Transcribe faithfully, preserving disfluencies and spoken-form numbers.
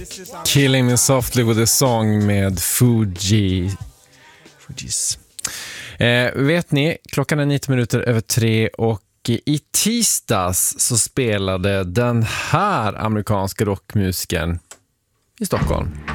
Killing Me Softly with a Song med Fuji. Fujis. Eh, vet ni, klockan är nitton minuter över tre och i tisdags så spelade den här amerikanska rockmusiken i Stockholm.